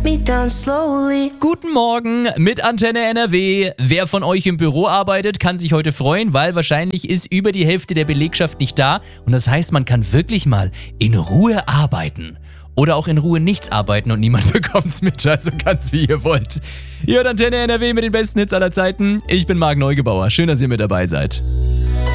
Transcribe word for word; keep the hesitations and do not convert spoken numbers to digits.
break me down slowly. Guten Morgen mit Antenne N R W. Wer von euch im Büro arbeitet, kann sich heute freuen, weil wahrscheinlich ist über die Hälfte der Belegschaft nicht da. Und das heißt, man kann wirklich mal in Ruhe arbeiten. Oder auch in Ruhe nichts arbeiten und niemand bekommt's mit, also ganz wie ihr wollt. Ihr hört Antenne N R W mit den besten Hits aller Zeiten. Ich bin Marc Neugebauer. Schön, dass ihr mit dabei seid.